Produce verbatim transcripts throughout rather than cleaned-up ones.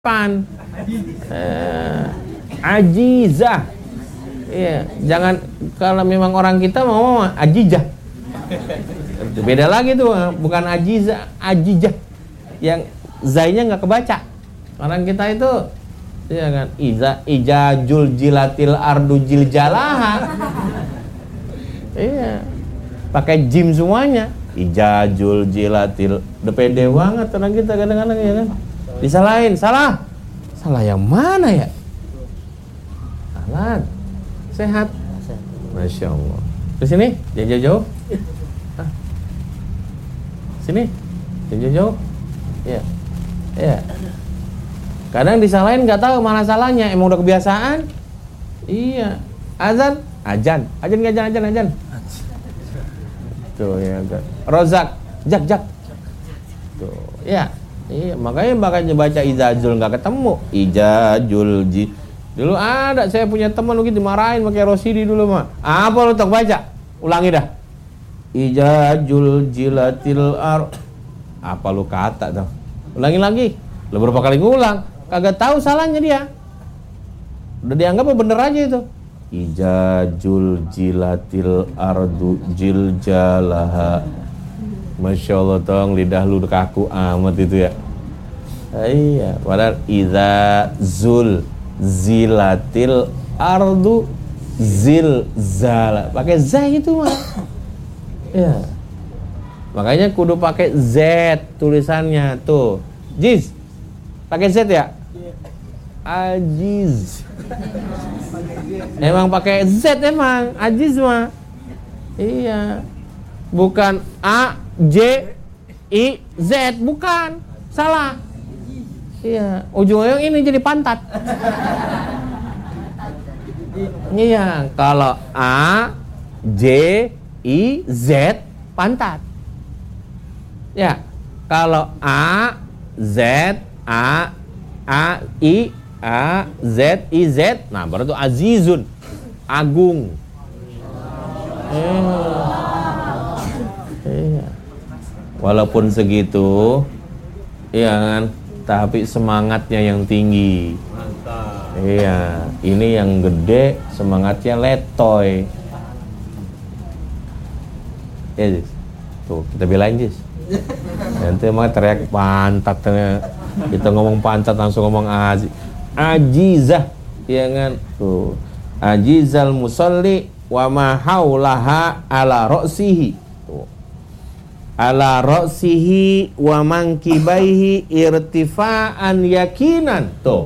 pan eh, ajizah. Iya, jangan kalau memang orang kita mau ajizah. Beda lagi tuh, bukan ajizah, ajizah. Yang zainya nggak kebaca. Orang kita itu ya kan, iza ijajul jilatil ardu jiljalaha. Iya. Pakai jim semuanya. Ijajul jilatil. Udah pede banget orang kita kadang-kadang ya kan. Disalahin, salah. Salah yang mana ya? Salah. Sehat. Masya Allah. Ke sini, jangan jauh-jauh. Hah? Sini, jangan jauh-jauh. Iya. Iya. Kadang disalahin nggak tahu mana salahnya. Emang udah kebiasaan. Iya. Azan, ajan. Ajan, ajan, ajan, ajan. Tuh ya kan. Rozak, jak, jak. Tuh, ya. Iya, makanya makanya baca ijazul nggak ketemu. Ijazul ji. Dulu ada saya punya teman mungkin dimarahin pakai Rosidi dulu mah. Apa lu tak baca? Ulangi dah. Ijazul jilatil ar. Apa lu kata tuh? Ulangi lagi. Lu berapa kali ngulang? Kagak tahu salahnya dia. Udah dianggap bener aja itu. Ijazul jilatil ardu jiljalaha. Masya Allah, tong lidah lu kaku amat itu ya. Iya, padahal iza zul zilatil ardu zilzala. Pakai z itu mah. Ya. Makanya kudu pakai z tulisannya tuh. Jiz. Pakai z ya? Ajiz. Emang pakai z emang, ajiz mah. Iya. Bukan A J I Z, bukan, salah. Iya, ujungnya yang ini jadi pantat. Iya, kalau A J I Z pantat. Ya, kalau A Z A A I A Z I Z, nah baru itu azizun, agung. Eh. Iya. Walaupun segitu, iya kan, tapi semangatnya yang tinggi. Mantap. Iya, ini yang gede semangatnya letoy. Ya, Jis. Tuh kita belain Jis. Nanti emang teriak pantat, kita ngomong pantat langsung ngomong aziz, ajizah, iya kan? Tuh, ajizal musalli wa ma haulaha ala ra'sihi. Ala ra'sihi wa mankibaihi irtifa'an yakinan. Tuh.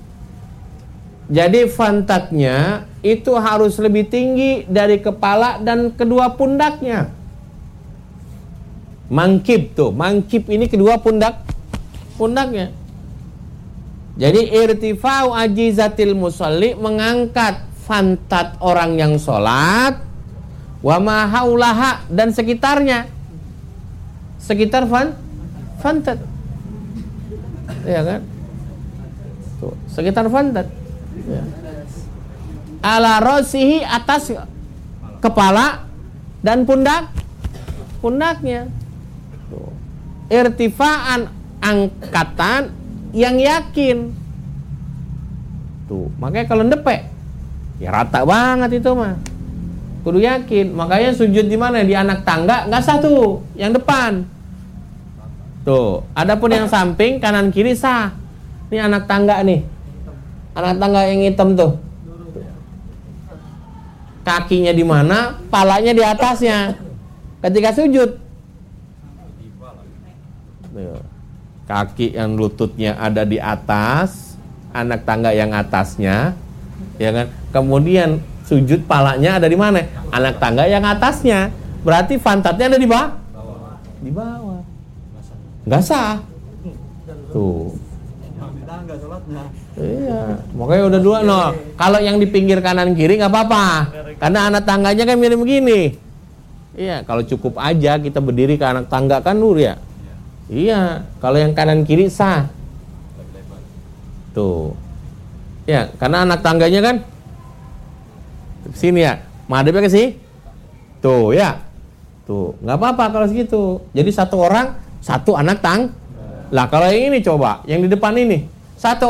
Jadi pantatnya itu harus lebih tinggi dari kepala dan kedua pundaknya. Mangkib tuh, mangkib ini kedua pundak pundaknya. Jadi irtifa'u ajizatil musalli, mengangkat pantat orang yang sholat, wa ma haulaha, dan sekitarnya. Sekitar fan, pantat, ya kan? Tuh, sekitar pantat. Ya. Ala rosihi, atas kepala dan pundak, pundaknya. Tuh. Irtifaan, angkatan yang yakin. Tuh, makanya kalau ndepek, ya rata banget itu mah. Kudu yakin. Makanya sujud di mana? Di anak tangga nggak sah tuh, yang depan. Tuh, adapun yang samping kanan kiri sah. Ini anak tangga nih. Anak tangga yang hitam tuh. Kakinya di mana? Palanya di atasnya. Ketika sujud. Tuh. Kaki yang lututnya ada di atas, anak tangga yang atasnya, ya kan? Kemudian sujud palanya ada di mana? Anak tangga yang atasnya. Berarti pantatnya ada di bawah. Di bawah. Nggak sah. Tuh. Iya, makanya udah dua no. Kalau yang di pinggir kanan kiri nggak apa-apa, karena anak tangganya kan mirip begini. Iya, kalau cukup aja kita berdiri ke anak tangga kan nur ya. Iya, kalau yang kanan kiri sah. Tuh. Ya, karena anak tangganya kan sini ya, madepnya ke sini. Tuh ya. Tuh, nggak apa-apa kalau segitu. Jadi satu orang, satu anak tang. Lah kalau yang ini coba, yang di depan ini Satu